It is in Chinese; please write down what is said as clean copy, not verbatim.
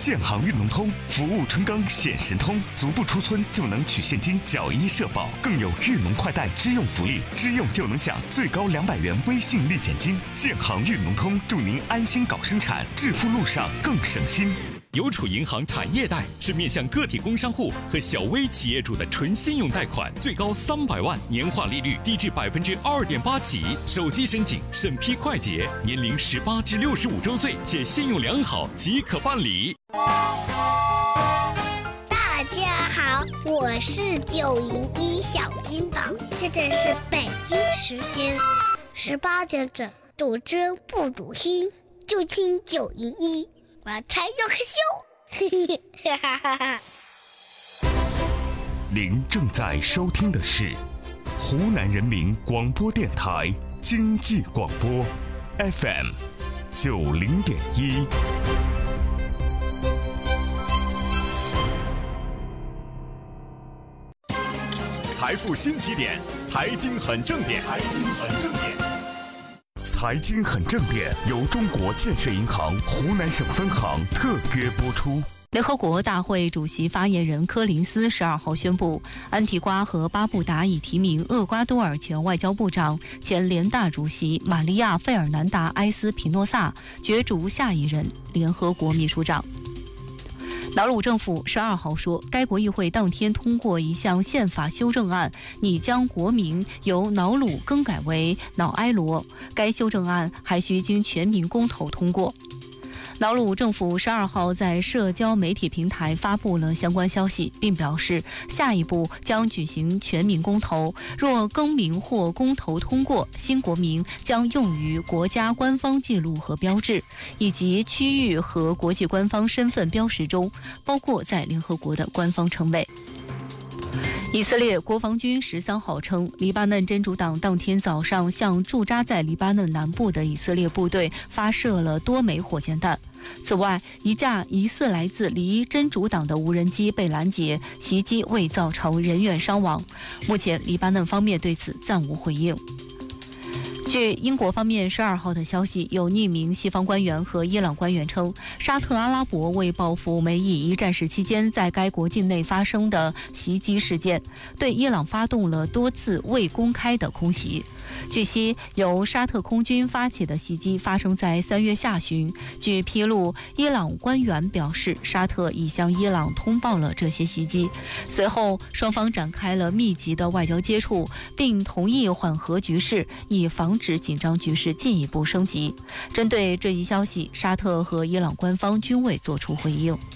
建行运农通，服务春耕显神通，足不出村就能取现金缴医社保，更有运农快贷支用福利，支用就能享最高200元微信立减金。建行运农通，祝您安心搞生产，致富路上更省心。 邮储银行产业贷是面向个体工商户和小微企业主的纯信用贷款，最高300万，年化利率低至2.8%起，手机申请审批快捷，年龄18至65周岁且信用良好即可办理。 大家好，我是901小金宝，现在是北京时间18点整，赌真不赌心，就听901。我要拆又可秀， 您正在收听的是湖南人民广播电台经济广播 FM 90.1。 财富新起点，财经很正点，财经很正点。 财经很正点由中国建设银行湖南省分行特约播出。 联合国大会主席发言人柯林斯12号宣布，安提瓜和巴布达已提名厄瓜多尔前外交部长、前联大主席玛利亚·费尔南达·埃斯皮诺萨角逐下一任联合国秘书长。瑙鲁政府12号说，该国议会当天通过一项宪法修正案，拟将国名由瑙鲁更改为瑙埃罗。该修正案还需经全民公投通过。瑙鲁政府12号在社交媒体平台发布了相关消息，并表示下一步将举行全民公投，若更名或公投通过，新国名将用于国家官方记录和标志，以及区域和国际官方身份标识中，包括在联合国的官方称谓。以色列国防军13号称，黎巴嫩真主党当天早上向驻扎在黎巴嫩南部的以色列部队发射了多枚火箭弹。此外，一架疑似来自黎真主党的无人机被拦截，袭击未造成人员伤亡。目前，黎巴嫩方面对此暂无回应。据英国方面12号的消息，有匿名西方官员和伊朗官员称，沙特阿拉伯为报复美以一战时期间在该国境内发生的袭击事件，对伊朗发动了多次未公开的空袭。据悉，由沙特空军发起的袭击发生在3月下旬。据披露，伊朗官员表示，沙特已向伊朗通报了这些袭击。随后，双方展开了密集的外交接触，并同意缓和局势，以防止紧张局势进一步升级。针对这一消息，沙特和伊朗官方均未作出回应。